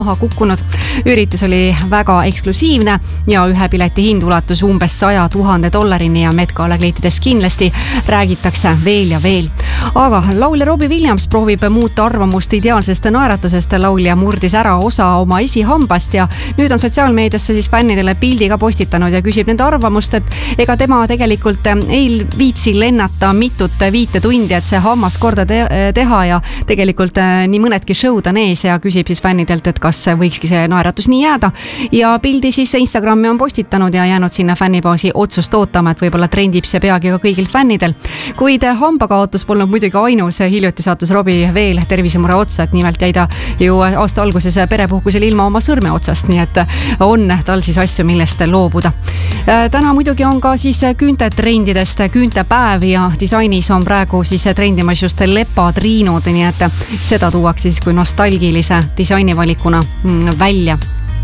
kukkunud. Üritus oli väga eksklusiivne ja ühe pileti hind ulatus umbes $100,000 ja Met-Gala kleitidest kindlasti räägitakse veel ja veel. Aga laulja Robbie Williams proovib muuta arvamust ideaalsest naeratusest. Laulja murdis ära osa oma esihambast ja nüüd on sotsiaalmeediasse siis fännidele pildi ka postitanud ja küsib nende arvamust, et ega tema tegelikult ei viitsi lennata mitut 5 tundi, et see hammas korda teha ja tegelikult nii mõnedki show'd on ees ja küsib siis fännidelt, et kas võikski see naeratus nii jääda. Ja pildi siis Instagrami on postitanud ja jäänud sinna fännibaasi otsust ootama, et võib-olla trendib see peagi ka kõigil fännidel. Kuid hambakaotus polnud muidugi ainus. Hiljuti saatus Robbie veel tervisemure otsa, et nimelt jäi ta ju aasta alguses perepuhkusel ilma oma sõrme otsast, nii et on tal siis asju, millest loobuda. Täna muidugi on ka siis küüntetrendidest küüntepäev ja disainis on praegu siis trendimas just lepatriinud, nii et seda tuuakse siis kui nostalgilise disainivalikuna välja.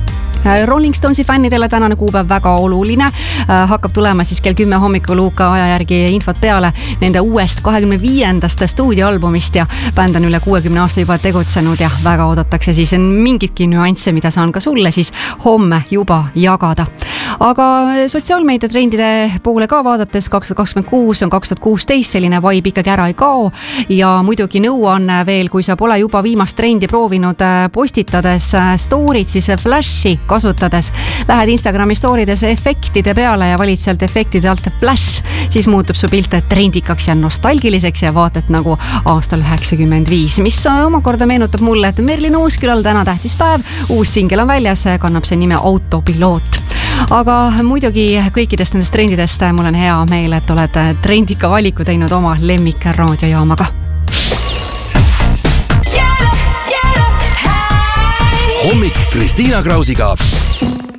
Rolling Stonesi fännidele tänane kuupäev väga oluline. Hakkab tulema siis kell 10 hommikul UK aja järgi infot peale nende uuest 25. stuudioalbumist ja bänd on üle 60 aasta juba tegutsenud ja väga oodatakse siis mingitki nüansse, mida saan ka sulle siis homme juba jagada. Aga sotsiaalmeedia trendide poole ka vaadates 2026 on 2016 selline vibe ikkagi ära ei kao ja muidugi nõuanne veel, kui sa pole juba viimast trendi proovinud postitades story'd, siis Flashi kasutades lähed Instagrami story'des efektide peale ja valid sealt efektide alt Flash, siis muutub su pilt trendikaks ja nostalgiliseks ja vaatad nagu aastal 95, mis omakorda meenutab mulle, et Merlin Uuskülal täna tähtis päev, uus singel on väljas, kannab see nime Autopiloot. Aga muidugi kõikidest nendest trendidest mul on hea meel, et oled trendika valiku teinud oma lemmik raadiojaamaga. Hommik Kristiina Krausiga.